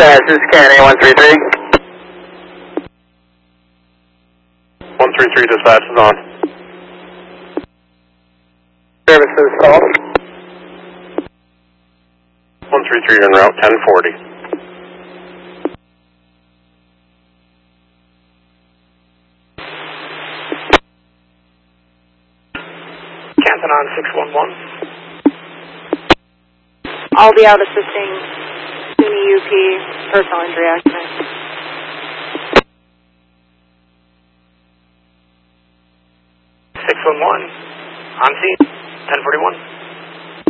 Dispatch, this is Ken, A133. 133 dispatch is on. Services call. 133 en route 1040. Canton on 611. I'll be out assisting SUNY UP personal injury accident. 611 on scene 1041.